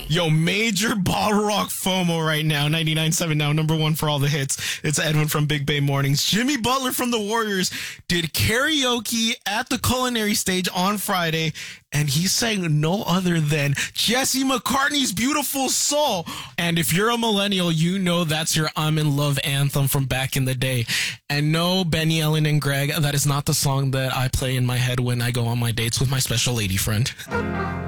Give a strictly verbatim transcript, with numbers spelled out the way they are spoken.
Yo, major bottle rock FOMO right now. ninety-nine point seven now, number one for all the hits. It's Edwin from Big Bay Mornings. Jimmy Butler from the Warriors did karaoke at the culinary stage on Friday, and he sang no other than Jesse McCartney's Beautiful Soul. And if you're a millennial, you know that's your I'm in Love anthem from back in the day. And no, Benny, Ellen, and Greg, that is not the song that I play in my head when I go on my dates with my special lady friend.